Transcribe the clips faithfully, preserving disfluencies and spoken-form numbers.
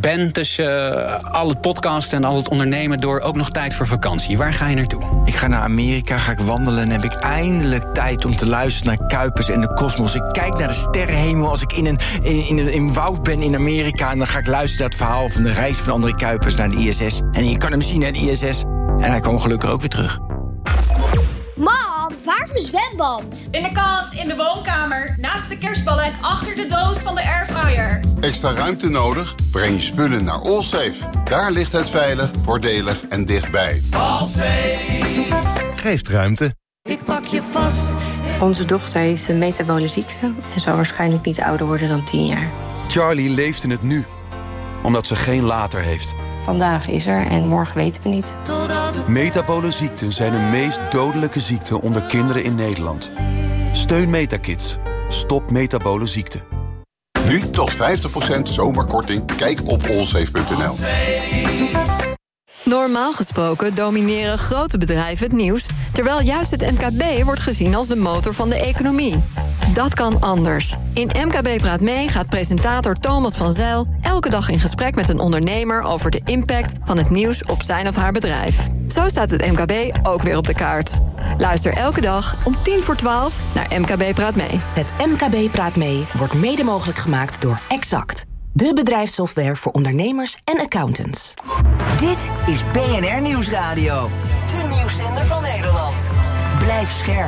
Ben, tussen uh, al het podcasten en al het ondernemen door ook nog tijd voor vakantie. Waar ga je naartoe? Ik ga naar Amerika, ga ik wandelen en heb ik eindelijk tijd om te luisteren naar Kuipers en de kosmos. Ik kijk naar de sterrenhemel als ik in een, in, in, in woud ben in Amerika. En dan ga ik luisteren naar het verhaal van de reis van André Kuipers naar de I S S. En je kan hem zien naar de I S S. En hij kwam gelukkig ook weer terug. Mam, waar is mijn zwembad? In de kast, in de woonkamer, naast de kerstballen en achter de doos van de airfryer. Extra ruimte nodig? Breng je spullen naar Allsafe. Daar ligt het veilig, voordelig en dichtbij. Allsafe geeft ruimte. Ik pak je vast. Onze dochter heeft een metabole ziekte en zal waarschijnlijk niet ouder worden dan tien jaar. Charlie leeft in het nu, omdat ze geen later heeft. Vandaag is er en morgen weten we niet. Metabole ziekten zijn de meest dodelijke ziekte onder kinderen in Nederland. Steun Metakids. Stop metabole ziekte. Nu tot vijftig procent zomerkorting. Kijk op allsafe punt n l. Normaal gesproken domineren grote bedrijven het nieuws, terwijl juist het M K B wordt gezien als de motor van de economie. Dat kan anders. In M K B Praat Mee gaat presentator Thomas van Zijl elke dag in gesprek met een ondernemer over de impact van het nieuws op zijn of haar bedrijf. Zo staat het M K B ook weer op de kaart. Luister elke dag om tien voor twaalf naar M K B Praat Mee. Het M K B Praat Mee wordt mede mogelijk gemaakt door Exact. De bedrijfssoftware voor ondernemers en accountants. Dit is B N R Nieuwsradio. De nieuwszender van Nederland. Blijf scherp.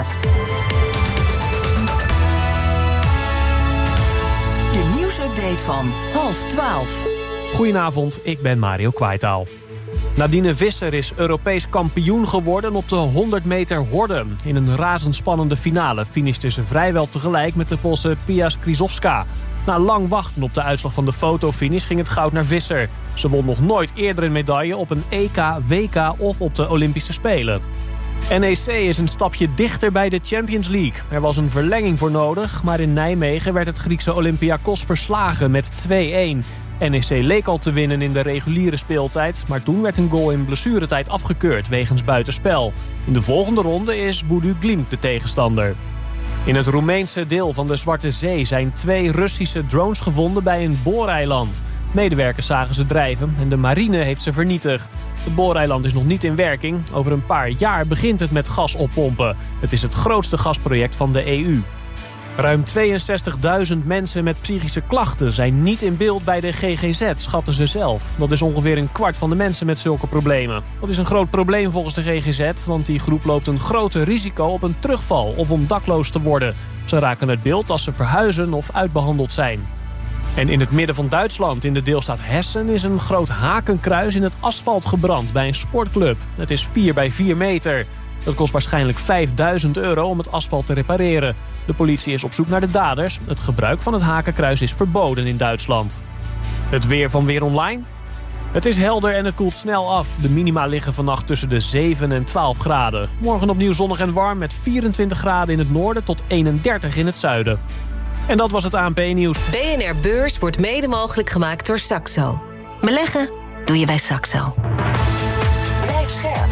De nieuwsupdate van half twaalf. Goedenavond, ik ben Mario Kwaitaal. Nadine Visser is Europees kampioen geworden op de honderd meter horde. In een razendspannende finale finishte ze vrijwel tegelijk met de Poolse Pia Skrzydłowska. Na lang wachten op de uitslag van de fotofinish ging het goud naar Visser. Ze won nog nooit eerder een medaille op een E K, W K of op de Olympische Spelen. N E C is een stapje dichter bij de Champions League. Er was een verlenging voor nodig, maar in Nijmegen werd het Griekse Olympiakos verslagen met twee-een. N E C leek al te winnen in de reguliere speeltijd, maar toen werd een goal in blessuretijd afgekeurd wegens buitenspel. In de volgende ronde is Budu Glimt de tegenstander. In het Roemeense deel van de Zwarte Zee zijn twee Russische drones gevonden bij een booreiland. Medewerkers zagen ze drijven en de marine heeft ze vernietigd. Het booreiland is nog niet in werking. Over een paar jaar begint het met gas oppompen. Het is het grootste gasproject van de E U. Ruim tweeënzestigduizend mensen met psychische klachten zijn niet in beeld bij de G G Z, schatten ze zelf. Dat is ongeveer een kwart van de mensen met zulke problemen. Dat is een groot probleem volgens de G G Z, want die groep loopt een groter risico op een terugval of om dakloos te worden. Ze raken het beeld als ze verhuizen of uitbehandeld zijn. En in het midden van Duitsland, in de deelstaat Hessen, is een groot hakenkruis in het asfalt gebrand bij een sportclub. Het is vier bij vier meter. Dat kost waarschijnlijk vijfduizend euro om het asfalt te repareren. De politie is op zoek naar de daders. Het gebruik van het hakenkruis is verboden in Duitsland. Het weer van Weer Online. Het is helder en het koelt snel af. De minima liggen vannacht tussen de zeven en twaalf graden. Morgen opnieuw zonnig en warm met vierentwintig graden in het noorden tot eenendertig in het zuiden. En dat was het A N P-nieuws. B N R Beurs wordt mede mogelijk gemaakt door Saxo. Beleggen doe je bij Saxo. Blijf scherp.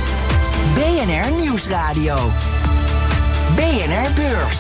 B N R Nieuwsradio. B N R Beurs.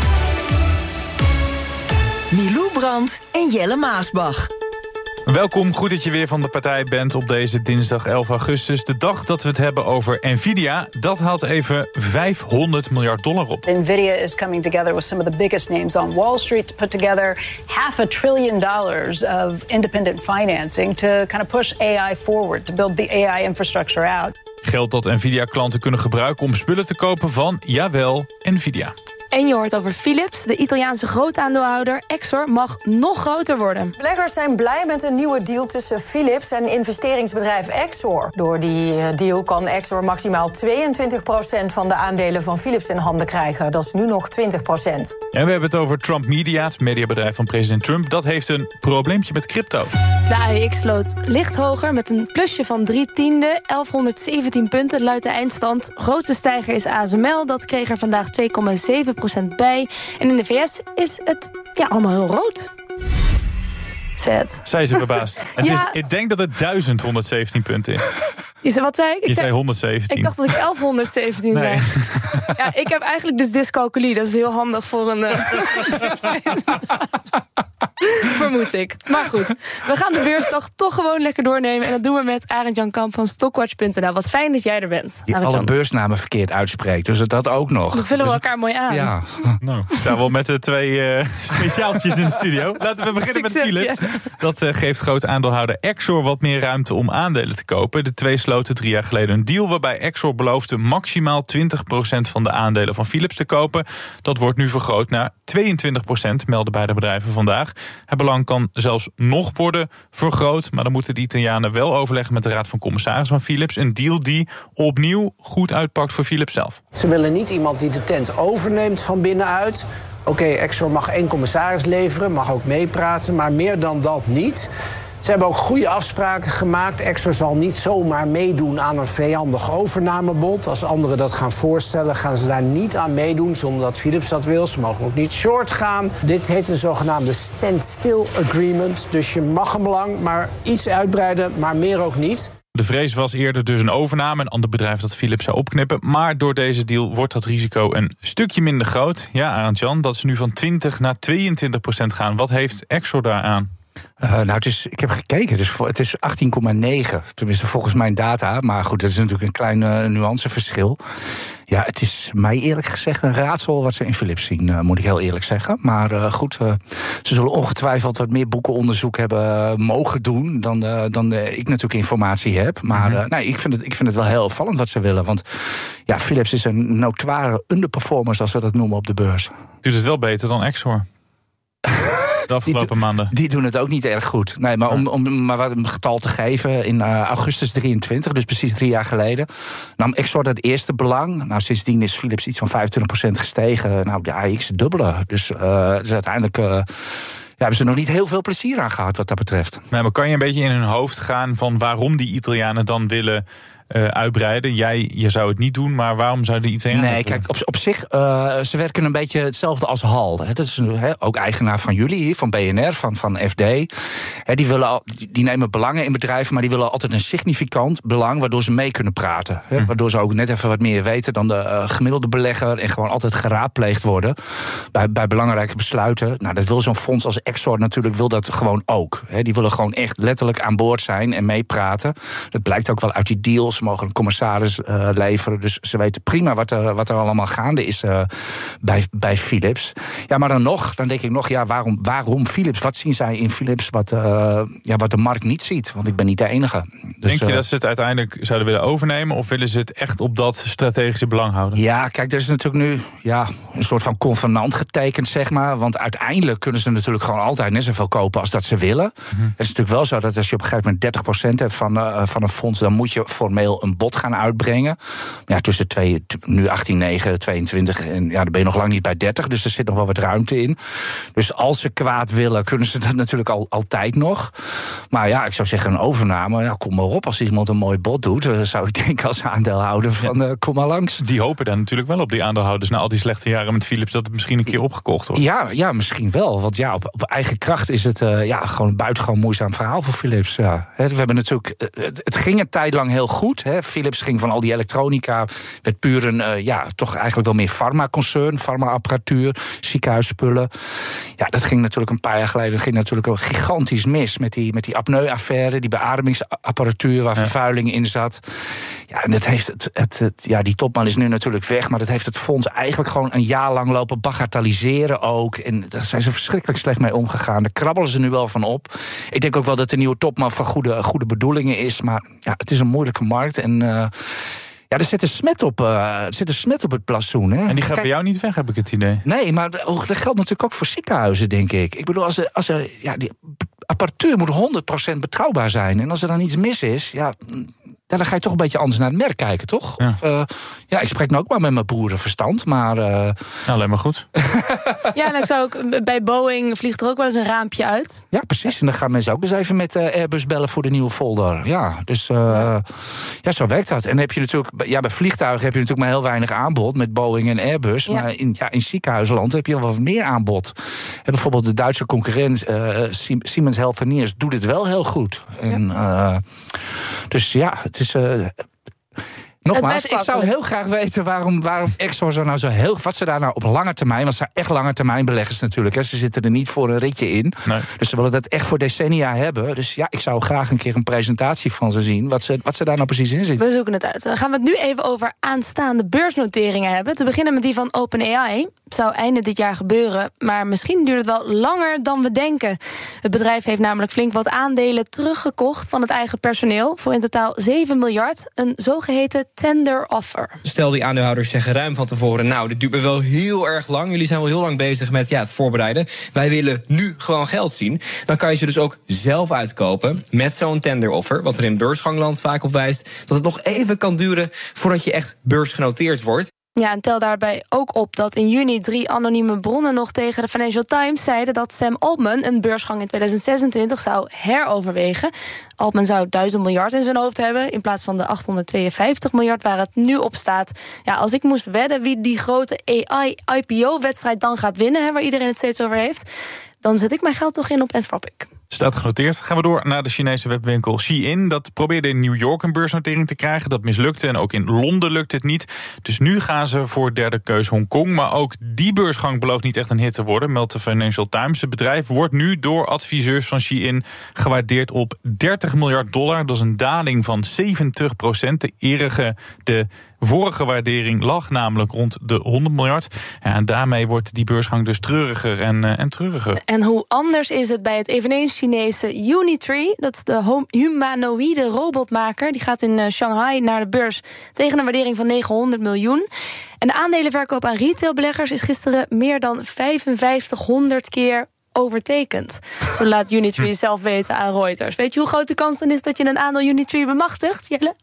Milou Brandt en Jelle Maasbach. Welkom, goed dat je weer van de partij bent op deze dinsdag elf augustus. De dag dat we het hebben over Nvidia. Dat haalt even vijfhonderd miljard dollar op. Nvidia is coming together with some of the biggest names on Wall Street to put together half a trillion dollars of independent financing to kind of push A I forward, to build the A I infrastructure out. Geld dat Nvidia-klanten kunnen gebruiken om spullen te kopen van, jawel, Nvidia. En je hoort over Philips, de Italiaanse grootaandeelhouder. Exor mag nog groter worden. Beleggers zijn blij met een nieuwe deal tussen Philips en investeringsbedrijf Exor. Door die deal kan Exor maximaal tweeëntwintig procent van de aandelen van Philips in handen krijgen. Dat is nu nog twintig procent. En we hebben het over Trump Media, het mediabedrijf van president Trump. Dat heeft een probleempje met crypto. De A E X sloot licht hoger met een plusje van drie tiende. elfhonderdzeventien punten luidt de eindstand. Grootste stijger is A S M L, dat kreeg er vandaag twee komma zeven procent bij. En in de V S is het ja, allemaal heel rood. Zet. Zij ze verbaasd. Het ja. is, ik denk dat het duizend honderdzeventien punten is. Je zei, wat zei ik? Je ik zei honderdzeventien. Ik dacht dat ik elfhonderdzeventien nee. zei. Ja, ik heb eigenlijk dus dyscalculie. Dat is heel handig voor een uh, presentatie. Vermoed ik. Maar goed, we gaan de beursdag toch gewoon lekker doornemen. En dat doen we met Arend Jan Kamp van Stockwatch punt n l. Wat fijn dat jij er bent. Die alle beursnamen verkeerd uitspreekt, dus dat ook nog. Dan vullen we dus elkaar mooi aan. Ja. Nou, staan we wel met de twee uh, speciaaltjes in de studio. Laten we beginnen Succes, met Philips. Ja. Dat uh, geeft groot aandeelhouder Exor wat meer ruimte om aandelen te kopen. De twee sloten drie jaar geleden een deal waarbij Exor beloofde maximaal twintig procent van de aandelen van Philips te kopen. Dat wordt nu vergroot naar tweeëntwintig procent, melden beide bedrijven vandaag. Het belang kan zelfs nog worden vergroot, maar dan moeten de Italianen wel overleggen met de Raad van Commissarissen van Philips. Een deal die opnieuw goed uitpakt voor Philips zelf. Ze willen niet iemand die de tent overneemt van binnenuit. Oké, okay, Exor mag één commissaris leveren, mag ook meepraten, maar meer dan dat niet. Ze hebben ook goede afspraken gemaakt. Exor zal niet zomaar meedoen aan een vijandig overnamebod. Als anderen dat gaan voorstellen, gaan ze daar niet aan meedoen zonder dat Philips dat wil. Ze mogen ook niet short gaan. Dit heet een zogenaamde standstill agreement. Dus je mag een belang, maar iets uitbreiden, maar meer ook niet. De vrees was eerder dus een overname, een ander bedrijf dat Philips zou opknippen. Maar door deze deal wordt dat risico een stukje minder groot. Ja, Arend-Jan, dat ze nu van twintig naar tweeëntwintig procent gaan. Wat heeft Exor daaraan? Uh, nou, het is, ik heb gekeken, het is, het is achttien komma negen. Tenminste, volgens mijn data. Maar goed, dat is natuurlijk een klein uh, nuanceverschil. Ja, het is mij eerlijk gezegd een raadsel wat ze in Philips zien, uh, moet ik heel eerlijk zeggen. Maar uh, goed, uh, ze zullen ongetwijfeld wat meer boekenonderzoek hebben uh, mogen doen dan, uh, dan uh, ik natuurlijk informatie heb. Maar uh, nee, ik, vind het, ik vind het wel heel opvallend wat ze willen. Want ja, Philips is een notoire underperformer, zoals we dat noemen op de beurs. Doet het wel beter dan Exor? De afgelopen die, maanden. Die doen het ook niet erg goed. Nee, maar om, om maar wat een getal te geven, in uh, augustus drieëntwintig, dus precies drie jaar geleden, nam Exor dat eerste belang. Nou, sindsdien is Philips iets van vijfentwintig procent gestegen. Nou, de A X dubbele. Dus, uh, dus uiteindelijk uh, ja, hebben ze nog niet heel veel plezier aan gehad wat dat betreft. Nee, maar kan je een beetje in hun hoofd gaan van waarom die Italianen dan willen Uh, uitbreiden? Jij, je zou het niet doen, maar waarom zou de Italianen... Nee, kijk, op, op zich, uh, ze werken een beetje hetzelfde als Hal. Hè. Dat is he, ook eigenaar van jullie hier, van B N R, van, van F D. He, die, willen al, die, die nemen belangen in bedrijven, maar die willen altijd een significant belang, waardoor ze mee kunnen praten. He, hm. Waardoor ze ook net even wat meer weten dan de uh, gemiddelde belegger en gewoon altijd geraadpleegd worden bij, bij belangrijke besluiten. Nou, dat wil zo'n fonds als Exor natuurlijk, wil dat gewoon ook. He, die willen gewoon echt letterlijk aan boord zijn en meepraten. Dat blijkt ook wel uit die deals. Ze mogen een commissaris uh, leveren. Dus ze weten prima wat er, wat er allemaal gaande is uh, bij, bij Philips. Ja, maar dan nog, dan denk ik nog, ja, waarom, waarom Philips? Wat zien zij in Philips wat, uh, ja, wat de markt niet ziet? Want ik ben niet de enige. Dus, denk je uh, dat ze het uiteindelijk zouden willen overnemen? Of willen ze het echt op dat strategische belang houden? Ja, kijk, er is natuurlijk nu ja, een soort van convenant getekend, zeg maar. Want uiteindelijk kunnen ze natuurlijk gewoon altijd net zoveel kopen als dat ze willen. Mm-hmm. Het is natuurlijk wel zo dat als je op een gegeven moment dertig procent hebt van, uh, van een fonds, dan moet je formeel een bod gaan uitbrengen. Ja, tussen twee, nu achttien negen, tweeëntwintig en ja, dan ben je nog lang niet bij dertig, dus er zit nog wel wat ruimte in. Dus als ze kwaad willen, kunnen ze dat natuurlijk al, altijd nog. Maar ja, ik zou zeggen een overname, ja, kom maar op. Als iemand een mooi bod doet, uh, zou ik denken als aandeelhouder van ja. uh, kom maar langs. Die hopen daar natuurlijk wel op, die aandeelhouders, na al die slechte jaren met Philips, dat het misschien een keer opgekocht wordt. Ja, ja misschien wel. Want ja, op, op eigen kracht is het uh, ja, gewoon een buitengewoon moeizaam verhaal voor Philips. Ja. He, we hebben natuurlijk, uh, het, het ging een tijd lang heel goed. He. Philips ging van al die elektronica, werd puur een, uh, ja, toch eigenlijk wel meer farmaconcern, farmaapparatuur, ziekenhuisspullen. Ja, dat ging natuurlijk een paar jaar geleden, ging natuurlijk ook gigantisch mis met die, met die apneu-affaire, die beademingsapparatuur waar ja. vervuiling in zat. Ja, en dat heeft het, het, het, ja, die topman is nu natuurlijk weg, maar dat heeft het fonds eigenlijk gewoon een jaar lang lopen bagatelliseren ook. En daar zijn ze verschrikkelijk slecht mee omgegaan. Daar krabbelen ze nu wel van op. Ik denk ook wel dat de nieuwe topman van goede, goede bedoelingen is, maar ja, het is een moeilijke markt. En uh, ja, er zit een smet op, uh, er zit een smet op het plafond. Hè. En die gaat Kijk, bij jou niet weg, heb ik het idee. Nee, maar dat geldt natuurlijk ook voor ziekenhuizen, denk ik. Ik bedoel, als er, als er ja, die apparatuur moet honderd procent betrouwbaar zijn. En als er dan iets mis is, ja, dan ga je toch een beetje anders naar het merk kijken, toch? Ja, of, uh, ja ik spreek nou ook maar met mijn boerenverstand, maar... Uh... Nou, alleen maar goed. Ja, en ik zou ook, bij Boeing vliegt er ook wel eens een raampje uit. Ja, precies. En dan gaan mensen ook eens even met uh, Airbus bellen voor de nieuwe folder. Ja, dus uh, ja. ja, zo werkt dat. En dan heb je natuurlijk, ja, bij vliegtuigen heb je natuurlijk maar heel weinig aanbod met Boeing en Airbus. Ja. Maar in, ja, in ziekenhuisland heb je wel wat meer aanbod. En bijvoorbeeld de Duitse concurrent uh, Siemens Healthineers doet het wel heel goed. En, uh, dus ja, het is... Uh, Nogmaals, ik zou heel graag weten waarom, waarom Exor zo nou zo heel... wat ze daar nou op lange termijn... want ze zijn echt lange termijn beleggers natuurlijk. Hè, ze zitten er niet voor een ritje in. Nee. Dus ze willen dat echt voor decennia hebben. Dus ja, ik zou graag een keer een presentatie van ze zien... wat ze, wat ze daar nou precies in zien. We zoeken het uit. Dan gaan we het nu even over aanstaande beursnoteringen hebben. Te beginnen met die van OpenAI. Het zou einde dit jaar gebeuren, maar misschien duurt het wel langer dan we denken. Het bedrijf heeft namelijk flink wat aandelen teruggekocht van het eigen personeel... voor in totaal zeven miljard, een zogeheten tender offer. Stel, die aandeelhouders zeggen ruim van tevoren... nou, dit duurt me wel heel erg lang. Jullie zijn wel heel lang bezig met ja, het voorbereiden. Wij willen nu gewoon geld zien. Dan kan je ze dus ook zelf uitkopen met zo'n tender offer... wat er in beursgangland vaak op wijst... dat het nog even kan duren voordat je echt beursgenoteerd wordt. Ja, en tel daarbij ook op dat in juni drie anonieme bronnen nog tegen de Financial Times zeiden dat Sam Altman een beursgang in tweeduizend zesentwintig zou heroverwegen. Altman zou duizend miljard in zijn hoofd hebben in plaats van de achthonderdtweeënvijftig miljard waar het nu op staat. Ja, als ik moest wedden wie die grote A I-I P O-wedstrijd dan gaat winnen, hè, waar iedereen het steeds over heeft, dan zet ik mijn geld toch in op Anthropic. Staat genoteerd. Gaan we door naar de Chinese webwinkel Shein. Dat probeerde in New York een beursnotering te krijgen. Dat mislukte en ook in Londen lukt het niet. Dus nu gaan ze voor derde keus Hongkong. Maar ook die beursgang belooft niet echt een hit te worden, meldt de Financial Times. Het bedrijf wordt nu door adviseurs van Shein gewaardeerd op dertig miljard dollar. Dat is een daling van zeventig procent. De erige, de vorige waardering lag namelijk rond de honderd miljard. Ja, en daarmee wordt die beursgang dus treuriger en, uh, en treuriger. En hoe anders is het bij het eveneens Chinese Unitree? Dat is de humanoïde robotmaker. Die gaat in uh, Shanghai naar de beurs tegen een waardering van negenhonderd miljoen. En de aandelenverkoop aan retailbeleggers is gisteren meer dan vijfenvijftighonderd keer overtekend. Zo laat Unitree zelf weten aan Reuters. Weet je hoe groot de kans dan is dat je een aandeel Unitree bemachtigt, Jelle?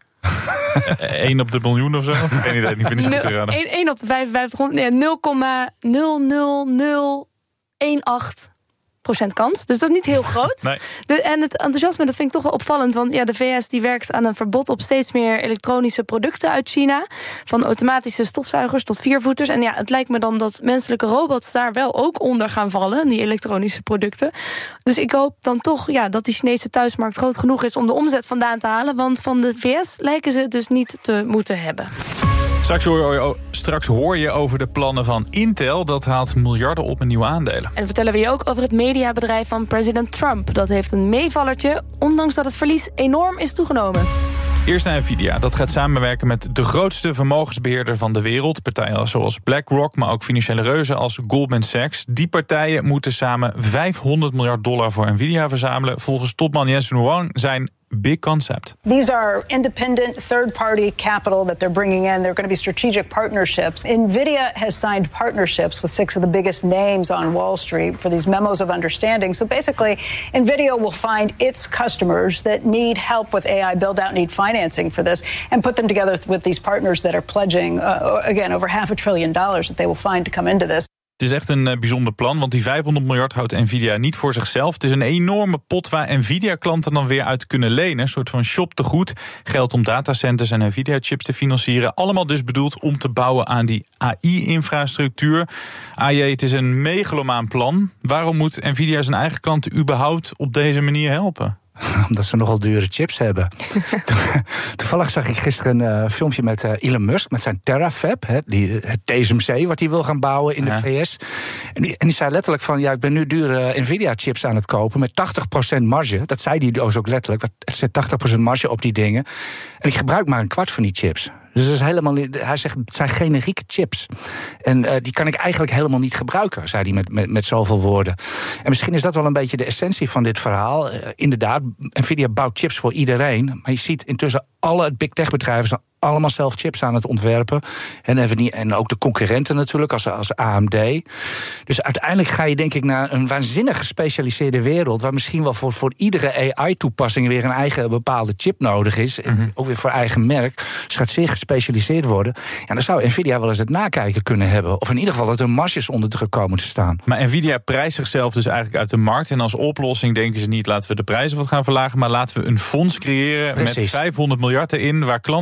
Eén op de miljoen of zo? Geen idee, ik ben niet zo goed te raden. één op de vijfenvijftighonderd, nee, nul komma nul nul nul één acht procent kans. Dus dat is niet heel groot. Nee. De, en het enthousiasme, dat vind ik toch wel opvallend. Want ja, de V S die werkt aan een verbod op steeds meer elektronische producten uit China. Van automatische stofzuigers tot viervoeters. En ja, het lijkt me dan dat menselijke robots daar wel ook onder gaan vallen, die elektronische producten. Dus ik hoop dan toch ja, dat die Chinese thuismarkt groot genoeg is om de omzet vandaan te halen. Want van de V S lijken ze het dus niet te moeten hebben. Straks hoor, je, straks hoor je over de plannen van Intel. Dat haalt miljarden op met nieuwe aandelen. En vertellen we je ook over het mediabedrijf van president Trump. Dat heeft een meevallertje, ondanks dat het verlies enorm is toegenomen. Eerst naar Nvidia. Dat gaat samenwerken met de grootste vermogensbeheerder van de wereld. Partijen zoals BlackRock, maar ook financiële reuzen als Goldman Sachs. Die partijen moeten samen vijfhonderd miljard dollar voor Nvidia verzamelen. Volgens topman Jensen Huang zijn big concept. These are independent third-party capital that they're bringing in. They're going to be strategic partnerships. NVIDIA has signed partnerships with six of the biggest names on Wall Street for these memos of understanding. So basically, NVIDIA will find its customers that need help with A I build-out, need financing for this, and put them together with these partners that are pledging, uh, again, over half a trillion dollars that they will find to come into this. Het is echt een uh, bijzonder plan, want die vijfhonderd miljard houdt Nvidia niet voor zichzelf. Het is een enorme pot waar Nvidia-klanten dan weer uit kunnen lenen. Een soort van shop te goed. Geld om datacenters en Nvidia-chips te financieren. Allemaal dus bedoeld om te bouwen aan die A I-infrastructuur. A J, het is een megalomaan plan. Waarom moet Nvidia zijn eigen klanten überhaupt op deze manier helpen? Omdat ze nogal dure chips hebben. Toevallig zag ik gisteren een uh, filmpje met uh, Elon Musk, met zijn Terafab, he, die, het T S M C wat hij wil gaan bouwen in de ja. V S. En die, en die zei letterlijk van, ja, ik ben nu dure uh, Nvidia-chips aan het kopen met tachtig procent marge. Dat zei hij dus ook letterlijk. Er zit tachtig procent marge op die dingen. En ik gebruik maar een kwart van die chips. Dus dat is helemaal, hij zegt, het zijn generieke chips. En uh, die kan ik eigenlijk helemaal niet gebruiken, zei hij met, met, met zoveel woorden. En misschien is dat wel een beetje de essentie van dit verhaal. Uh, inderdaad, Nvidia bouwt chips voor iedereen. Maar je ziet intussen alle big tech bedrijven zijn allemaal zelf chips aan het ontwerpen. En, en ook de concurrenten natuurlijk, als, als A M D. Dus uiteindelijk ga je denk ik naar een waanzinnig gespecialiseerde wereld, waar misschien wel voor, voor iedere A I-toepassing weer een eigen bepaalde chip nodig is. En mm-hmm. ook weer voor eigen merk. Dus het gaat zeer gespecialiseerd worden. Ja, dan zou Nvidia wel eens het nakijken kunnen hebben. Of in ieder geval dat er marges onder druk komen te staan. Maar Nvidia prijst zichzelf dus eigenlijk uit de markt. En als oplossing denken ze niet, laten we de prijzen wat gaan verlagen, maar laten we een fonds creëren Precies. met vijfhonderd miljard erin, waar klanten dan weer geld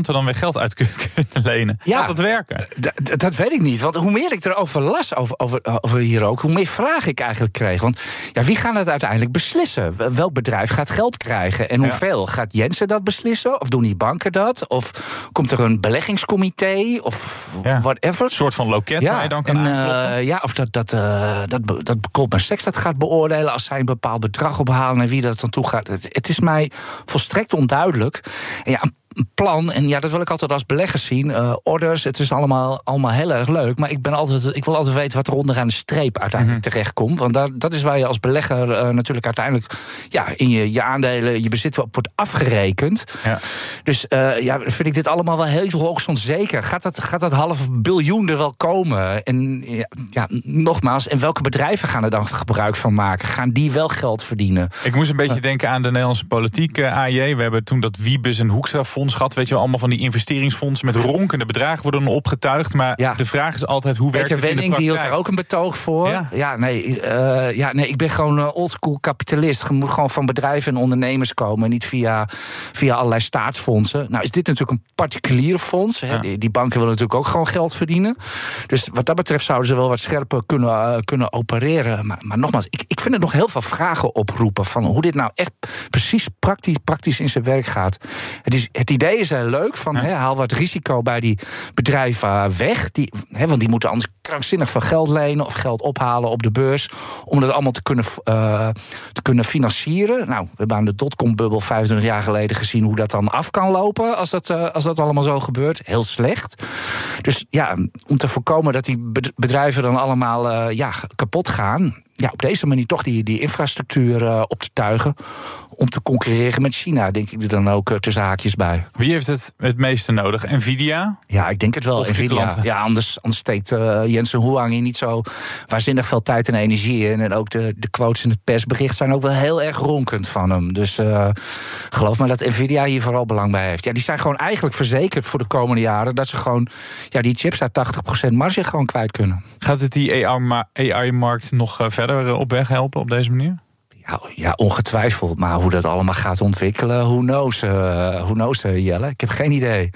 geld uit kunnen lenen. Ja, gaat dat werken? D- d- dat weet ik niet. Want hoe meer ik erover las, over, over, over hier ook, hoe meer vragen ik eigenlijk kreeg. Want ja, wie gaat het uiteindelijk beslissen? Welk bedrijf gaat geld krijgen? En hoeveel? Ja. Gaat Jensen dat beslissen? Of doen die banken dat? Of komt er een beleggingscomité? Of ja. whatever? Een soort van loket ja. waar je dan kan en, aankloppen? Uh, ja, of dat, dat, uh, dat, dat Goldman Sachs dat gaat beoordelen als zij een bepaald bedrag ophalen en wie dat dan toe gaat. Het, het is mij volstrekt onduidelijk. En ja, een plan, en ja, dat wil ik altijd als belegger zien. Uh, orders, het is allemaal, allemaal heel erg leuk. Maar ik, ben altijd, ik wil altijd weten wat er onderaan de streep uiteindelijk mm-hmm. terechtkomt. Want daar, dat is waar je als belegger uh, natuurlijk uiteindelijk ja, in je, je aandelen, je bezit op wordt afgerekend. Ja. Dus uh, ja, vind ik dit allemaal wel heel hoogst onzeker. Gaat dat, gaat dat half biljoen er wel komen? En ja, ja, nogmaals, en welke bedrijven gaan er dan gebruik van maken? Gaan die wel geld verdienen? Ik moest een beetje uh, denken aan de Nederlandse politiek, uh, A J. We hebben toen dat Wiebes en Hoekstra fonds gehad, weet je wel, allemaal van die investeringsfondsen met ronkende bedragen worden dan opgetuigd. Maar ja. de vraag is altijd, hoe werkt Peter het in de praktijk? Die hield er ook een betoog voor. Ja, ja, nee, uh, ja nee, ik ben gewoon uh, oldschool kapitalist. Je moet gewoon van bedrijven en ondernemers komen, niet via, via allerlei staatsfondsen. Nou is dit natuurlijk een particuliere fonds. Hè. Ja. Die, die banken willen natuurlijk ook gewoon geld verdienen. Dus wat dat betreft zouden ze wel wat scherper kunnen, uh, kunnen opereren. Maar, maar nogmaals, ik, ik vind er nog heel veel vragen oproepen van hoe dit nou echt precies praktisch, praktisch in zijn werk gaat. Het is het idee is heel leuk, van, ja. he, haal wat risico bij die bedrijven weg. Die, he, want die moeten anders krankzinnig veel geld lenen of geld ophalen op de beurs om dat allemaal te kunnen, uh, te kunnen financieren. Nou, we hebben aan de dotcom-bubbel vijfentwintig jaar geleden gezien hoe dat dan af kan lopen als dat, uh, als dat allemaal zo gebeurt. Heel slecht. Dus ja, om te voorkomen dat die bedrijven dan allemaal uh, ja, kapot gaan, ja, op deze manier toch die, die infrastructuur uh, op te tuigen om te concurreren met China, denk ik er dan ook uh, tussen haakjes bij. Wie heeft het het meeste nodig? Nvidia? Ja, ik denk het wel. Nvidia. Ja, anders, anders steekt uh, Jensen Huang hier niet zo waanzinnig veel tijd en energie in. En ook de, de quotes in het persbericht zijn ook wel heel erg ronkend van hem. Dus uh, geloof maar dat Nvidia hier vooral belang bij heeft. Ja, die zijn gewoon eigenlijk verzekerd voor de komende jaren dat ze gewoon ja, die chips uit tachtig procent marge gewoon kwijt kunnen. Gaat het die A I-markt nog uh, verder op weg helpen op deze manier? Ja, ja, ongetwijfeld. Maar hoe dat allemaal gaat ontwikkelen, who knows, uh, who knows uh, Jelle? Ik heb geen idee.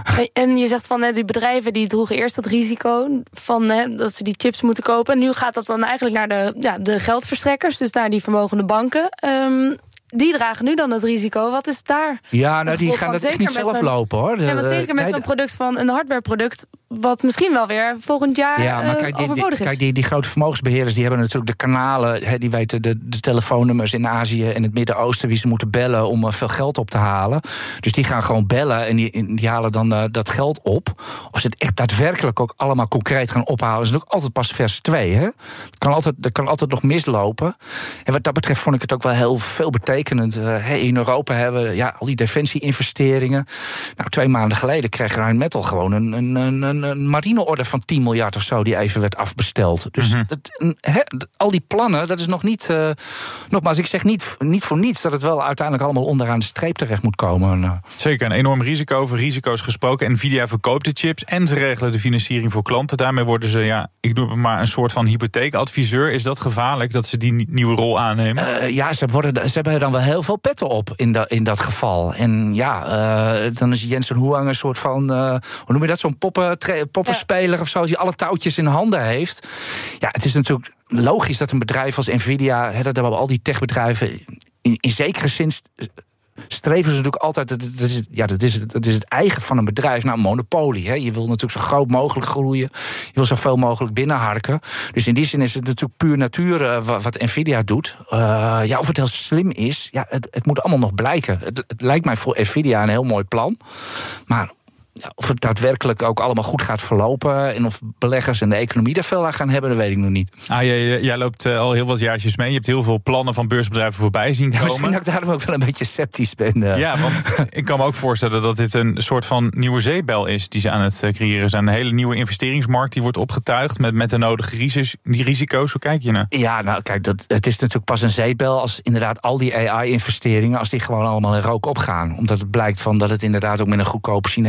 En je zegt van hè, die bedrijven die droegen eerst dat risico van hè, dat ze die chips moeten kopen. Nu gaat dat dan eigenlijk naar de, ja, de geldverstrekkers, dus naar die vermogende banken. Um, Die dragen nu dan het risico. Wat is daar? Ja, nou, die gaan dat niet zelf lopen, hoor. De, ja, maar zeker met zo'n product van een hardwareproduct, wat misschien wel weer volgend jaar ja, maar kijk, die, overbodig is. Kijk, die, die grote vermogensbeheerders, die hebben natuurlijk de kanalen, he, die weten de, de telefoonnummers in Azië en het Midden-Oosten wie ze moeten bellen om uh, veel geld op te halen. Dus die gaan gewoon bellen en die, die halen dan uh, dat geld op. Of ze het echt daadwerkelijk ook allemaal concreet gaan ophalen, is natuurlijk altijd pas vers twee. Hè? Dat kan altijd, dat kan altijd nog mislopen. En wat dat betreft vond ik het ook wel heel veel betekend. Uh, in Europa hebben we ja, al die defensie-investeringen. Nou, twee maanden geleden kreeg Rheinmetall gewoon een, een, een, een marineorder van tien miljard of zo die even werd afbesteld. Dus mm-hmm. dat, he, al die plannen, dat is nog niet. Uh, nogmaals, ik zeg niet, niet voor niets dat het wel uiteindelijk allemaal onderaan de streep terecht moet komen. Uh. Zeker, een enorm risico. Over risico's gesproken. Nvidia verkoopt de chips en ze regelen de financiering voor klanten. Daarmee worden ze, ja, ik noem het maar een soort van hypotheekadviseur. Is dat gevaarlijk dat ze die nieuwe rol aannemen? Uh, ja, ze, worden, ze hebben dan wel heel veel petten op in, da, in dat geval. En ja, uh, dan is Jensen Huang een soort van, uh, hoe noem je dat, zo'n poppen, tre, poppenspeler ja. of zo, die alle touwtjes in handen heeft. Ja, het is natuurlijk logisch dat een bedrijf als Nvidia, hè, dat hebben al die techbedrijven in, in zekere zin streven ze natuurlijk altijd, dat is, ja, dat is, dat is het eigen van een bedrijf, nou, een monopolie. Hè. Je wil natuurlijk zo groot mogelijk groeien, je wil zoveel mogelijk binnenharken. Dus in die zin is het natuurlijk puur natuur uh, wat, wat Nvidia doet. Uh, ja, of het heel slim is, ja, het, het moet allemaal nog blijken. Het, het lijkt mij voor Nvidia een heel mooi plan, maar ja, of het daadwerkelijk ook allemaal goed gaat verlopen en of beleggers en de economie daar veel aan gaan hebben, dat weet ik nog niet. Ah, jij, jij loopt uh, al heel wat jaartjes mee. Je hebt heel veel plannen van beursbedrijven voorbij zien komen. Ja, misschien dat ik daarom ook wel een beetje sceptisch ben. Uh. Ja, want ik kan me ook voorstellen dat dit een soort van nieuwe zeepbel is die ze aan het creëren zijn. Een hele nieuwe investeringsmarkt die wordt opgetuigd met, met de nodige risico's. Die risico's, hoe kijk je naar? Ja, nou kijk, dat, het is natuurlijk pas een zeepbel als inderdaad al die A I-investeringen, als die gewoon allemaal in rook opgaan. Omdat het blijkt van dat het inderdaad ook met een goedkoop Chinees makkelijk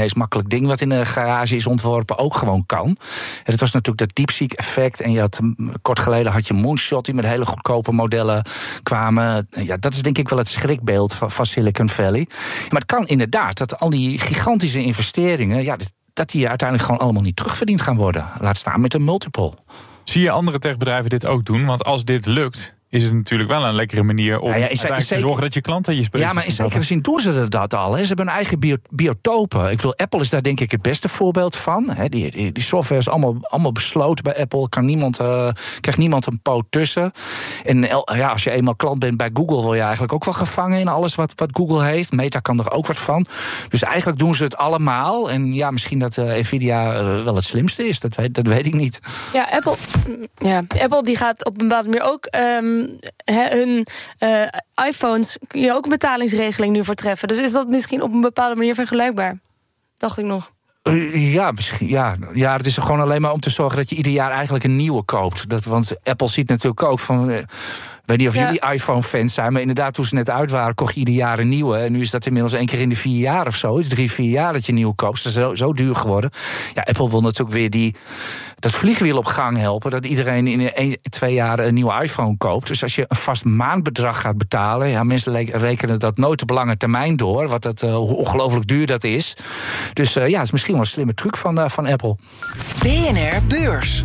ongelofelijk ding wat in de garage is ontworpen ook gewoon kan. En het was natuurlijk dat DeepSeek effect. En je had, kort geleden had je Moonshot die met hele goedkope modellen kwamen. Ja, dat is denk ik wel het schrikbeeld van, van Silicon Valley. Maar het kan inderdaad dat al die gigantische investeringen, ja, dat die uiteindelijk gewoon allemaal niet terugverdiend gaan worden. Laat staan met een multiple. Zie je andere techbedrijven dit ook doen? Want als dit lukt, is het natuurlijk wel een lekkere manier om ja, ja, uiteindelijk zeker, te zorgen dat je klanten je spelen. Ja, maar in zekere zin doen ze dat al. Hè. Ze hebben hun eigen bio, biotopen. Ik bedoel, Apple is daar denk ik het beste voorbeeld van. Hè. Die, die, die software is allemaal, allemaal besloten bij Apple. Kan niemand, uh, krijgt niemand een poot tussen. En ja, als je eenmaal klant bent bij Google, word je eigenlijk ook wel gevangen in alles wat, wat Google heeft. Meta kan er ook wat van. Dus eigenlijk doen ze het allemaal. En ja, misschien dat uh, Nvidia uh, wel het slimste is. Dat weet, dat weet ik niet. Ja, Apple, ja, Apple die gaat op een bepaalde manier ook Um, He, hun uh, iPhones kun je ook een betalingsregeling nu voor treffen. Dus is dat misschien op een bepaalde manier vergelijkbaar? Dacht ik nog. Uh, ja, misschien. Ja. ja, het is gewoon alleen maar om te zorgen dat je ieder jaar eigenlijk een nieuwe koopt. Dat, want Apple ziet natuurlijk ook van. Uh, Ik weet niet of ja. jullie iPhone-fans zijn, maar inderdaad, toen ze net uit waren, kocht je ieder jaar een nieuwe. En nu is dat inmiddels één keer in de vier jaar of zo. Het is drie, vier jaar dat je nieuw koopt. Dat is zo, zo duur geworden. Ja, Apple wil natuurlijk weer die, dat vliegwiel op gang helpen. Dat iedereen in een, twee jaar een nieuwe iPhone koopt. Dus als je een vast maandbedrag gaat betalen, ja, mensen rekenen dat nooit op lange termijn door. Wat dat, uh, hoe ongelooflijk duur dat is. Dus uh, ja, het is misschien wel een slimme truc van, uh, van Apple. B N R Beurs.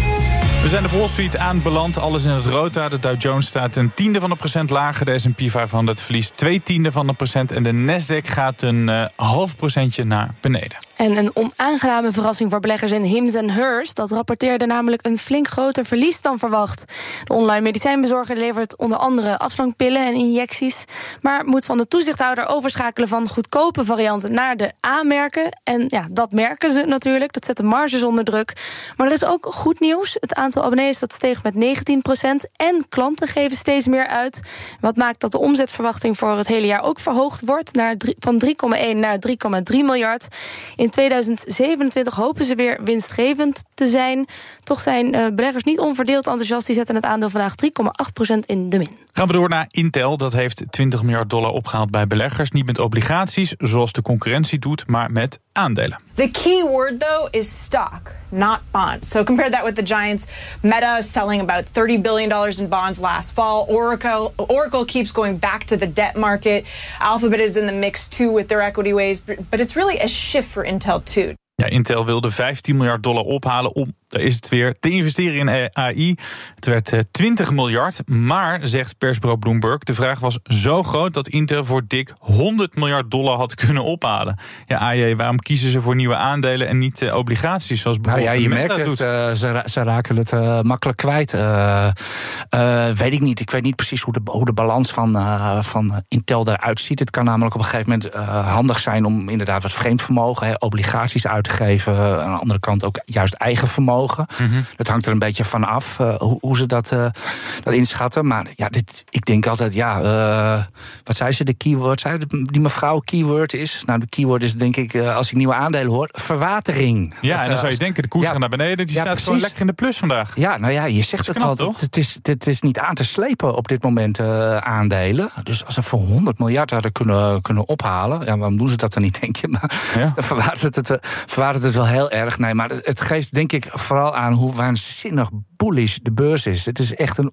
We zijn op Wall Street aanbeland, alles in het rood. De Dow Jones staat een tiende van een procent lager. De S en P vijfhonderd verliest twee tiende van een procent. En de Nasdaq gaat een uh, half procentje naar beneden. En een onaangename verrassing voor beleggers in Hims en Hers. Dat rapporteerde namelijk een flink groter verlies dan verwacht. De online medicijnbezorger levert onder andere afslankpillen en injecties, maar moet van de toezichthouder overschakelen van goedkope varianten naar de A-merken. En ja, dat merken ze natuurlijk. Dat zet de marges onder druk. Maar er is ook goed nieuws. Het aantal abonnees dat steeg met negentien procent en klanten geven steeds meer uit. Wat maakt dat de omzetverwachting voor het hele jaar ook verhoogd wordt naar drie, van drie komma één naar drie komma drie miljard. In tweeduizend zevenentwintig hopen ze weer winstgevend te zijn. Toch zijn uh, beleggers niet onverdeeld enthousiast. Die zetten het aandeel vandaag drie komma acht procent in de min. Gaan we door naar Intel. Dat heeft twintig miljard dollar opgehaald bij beleggers. Niet met obligaties, zoals de concurrentie doet, maar met aandelen. The key word, though, is stock, not bonds. So compare that with the giants. Meta is selling about thirty billion dollars in bonds last fall. Oracle, Oracle keeps going back to the debt market. Alphabet is in the mix, too, with their equity ways. But it's really a shift for Intel, too. Ja, Intel wilde vijftien miljard dollar ophalen om, daar is het weer, te investeren in A I. Het werd uh, twintig miljard, maar, zegt persbureau Bloomberg, de vraag was zo groot dat Intel voor dik honderd miljard dollar had kunnen ophalen. Ja, A J, waarom kiezen ze voor nieuwe aandelen en niet uh, obligaties, zoals bijvoorbeeld nou ja, je merkt het, uh, ze, ze raken het uh, makkelijk kwijt. Uh, uh, weet ik niet, ik weet niet precies hoe de, hoe de balans van, uh, van Intel eruit ziet. Het kan namelijk op een gegeven moment uh, handig zijn om inderdaad wat vreemd vermogen, hè, obligaties uit te geven. Aan de andere kant ook juist eigen vermogen. Mm-hmm. Dat hangt er een beetje van af, uh, hoe, hoe ze dat, uh, dat inschatten. Maar ja, dit, ik denk altijd, ja, uh, wat zei ze, de keyword, zei die mevrouw keyword is? Nou, de keyword is denk ik, uh, als ik nieuwe aandelen hoor, verwatering. Ja, dat, en dan zou je denken, de koers ja, gaat naar beneden, die ja, staat precies. Gewoon lekker in de plus vandaag. Ja, nou ja, je zegt het al, toch? Het is, het is niet aan te slepen op dit moment uh, aandelen. Dus als ze voor honderd miljard hadden kunnen, kunnen ophalen, ja, waarom doen ze dat dan niet, denk je? Maar ja. dan verwatert het, uh, verwatert het wel heel erg. Nee, maar het, het geeft denk ik vooral aan hoe waanzinnig bullish de beurs is. Het is echt een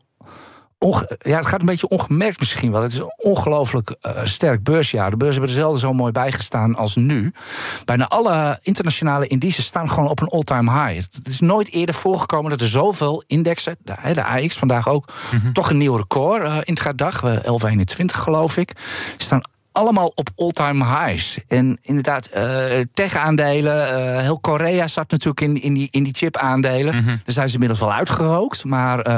Onge- ja, het gaat een beetje ongemerkt misschien wel. Het is een ongelooflijk uh, sterk beursjaar. De beurzen hebben er zelden zo mooi bij gestaan als nu. Bijna alle internationale indices staan gewoon op een all-time high. Het is nooit eerder voorgekomen dat er zoveel indexen, de, de A X vandaag ook, mm-hmm. toch een nieuw record uh, in het dag, uh, elf eenentwintig geloof ik, staan allemaal op all-time highs. En inderdaad, uh, tech-aandelen, uh, heel Korea zat natuurlijk in, in die, in die chip-aandelen. Mm-hmm. Daar zijn ze inmiddels wel uitgerookt. Maar uh,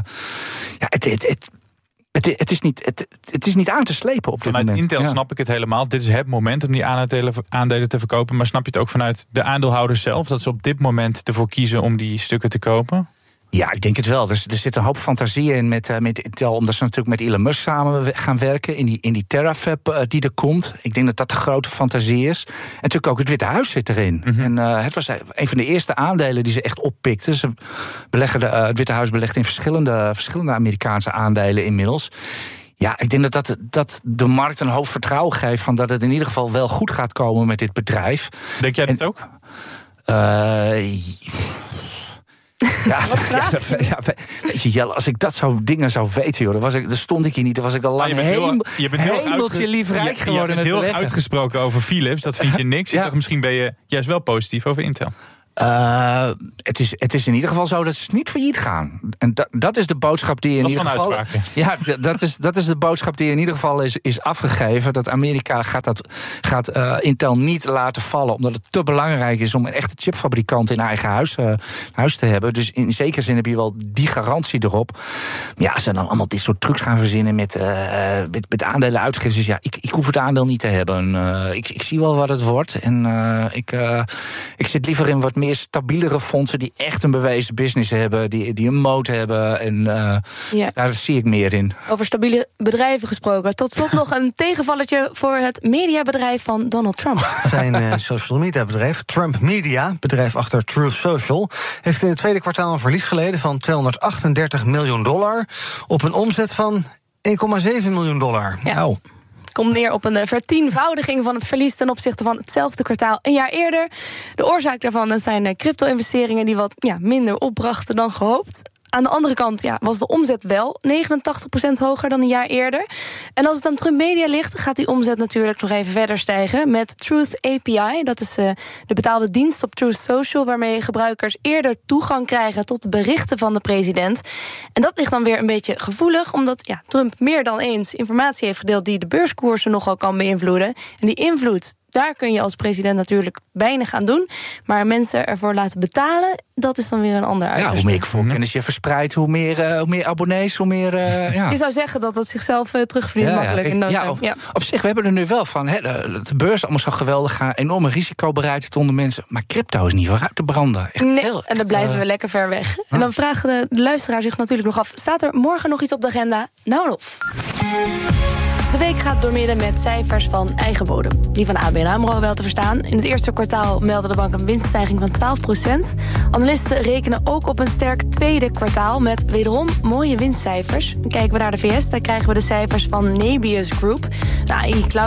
ja, het, het, het, het, het, is niet, het, het is niet aan te slepen op dit vanuit moment. Intel ja. snap ik het helemaal. Dit is het moment om die aandelen, aandelen te verkopen. Maar snap je het ook vanuit de aandeelhouders zelf, dat ze op dit moment ervoor kiezen om die stukken te kopen? Ja, ik denk het wel. Er, er zit een hoop fantasie in met, uh, met Intel, omdat ze natuurlijk met Elon Musk samen gaan werken in die, in die Terafab uh, die er komt. Ik denk dat dat de grote fantasie is. En natuurlijk ook het Witte Huis zit erin. Mm-hmm. En uh, het was een van de eerste aandelen die ze echt oppikten. Ze beleggen de, uh, het Witte Huis belegt in verschillende, verschillende Amerikaanse aandelen inmiddels. Ja, ik denk dat, dat dat de markt een hoop vertrouwen geeft van dat het in ieder geval wel goed gaat komen met dit bedrijf. Denk jij dat en, ook? Uh, Ja, ja, ja, weet je, Jelle, als ik dat zou dingen zou weten, joh, dan, was ik, dan stond ik hier niet. Dan was ik al lang ah, je heel, je bent heel hemeltje uitge- lief rijk geworden. Je bent heel uitgesproken over Philips, dat vind je niks. Ja. Ik dacht, misschien ben je juist wel positief over Intel. Uh, het, is, het is in ieder geval zo dat ze niet failliet gaan. En da, dat is de boodschap die in dat ieder geval. Ja, d- dat, is, dat is de boodschap die in ieder geval is, is afgegeven. Dat Amerika gaat, dat, gaat uh, Intel niet laten vallen, omdat het te belangrijk is om een echte chipfabrikant in eigen huis, uh, huis te hebben. Dus in zekere zin heb je wel die garantie erop. Ja, als ze dan allemaal dit soort trucs gaan verzinnen met, uh, met, met aandelen uitgeven. Dus ja, ik, ik hoef het aandeel niet te hebben. Uh, ik, ik zie wel wat het wordt. En uh, ik, uh, ik zit liever in wat meer stabielere fondsen die echt een bewezen business hebben, die, die een moot hebben. En uh, ja. daar zie ik meer in. Over stabiele bedrijven gesproken. Tot slot nog een tegenvalletje voor het mediabedrijf van Donald Trump. Zijn uh, social media bedrijf, Trump Media, bedrijf achter Truth Social, heeft in het tweede kwartaal een verlies geleden van tweehonderdachtendertig miljoen dollar op een omzet van één komma zeven miljoen dollar. Ja. Nou. Komt neer op een vertienvoudiging van het verlies ten opzichte van hetzelfde kwartaal een jaar eerder. De oorzaak daarvan dat zijn crypto-investeringen die wat ja, minder opbrachten dan gehoopt. Aan de andere kant ja, was de omzet wel negenentachtig procent hoger dan een jaar eerder. En als het aan Trump Media ligt, gaat die omzet natuurlijk nog even verder stijgen met Truth A P I. Dat is uh, de betaalde dienst op Truth Social, waarmee gebruikers eerder toegang krijgen tot de berichten van de president. En dat ligt dan weer een beetje gevoelig, omdat ja, Trump meer dan eens informatie heeft gedeeld die de beurskoersen nogal kan beïnvloeden. En die invloed, daar kun je als president natuurlijk weinig aan doen. Maar mensen ervoor laten betalen, dat is dan weer een ander uiterste. Ja, hoe meer voorkennis je verspreidt, hoe meer, uh, hoe meer abonnees, hoe meer... Uh, ja. Je zou zeggen dat het zichzelf uh, terugverdient ja, makkelijk. Ja, in ja, op, ja. op zich, we hebben er nu wel van. Hè, de, de beurs allemaal zo geweldig gaan, enorme risicobereidheid onder mensen. Maar crypto is niet vooruit te branden. Echt nee, heel, echt, en dan blijven uh, we lekker ver weg. Ja. En dan vragen de, de luisteraar zich natuurlijk nog af, staat er morgen nog iets op de agenda? Nou of. De week gaat doormidden met cijfers van eigen bodem. Die van A B N AMRO wel te verstaan. In het eerste kwartaal meldde de bank een winststijging van twaalf procent. Analisten rekenen ook op een sterk tweede kwartaal met wederom mooie winstcijfers. Kijken we naar de V S, daar krijgen we de cijfers van Nebius Group. Nou,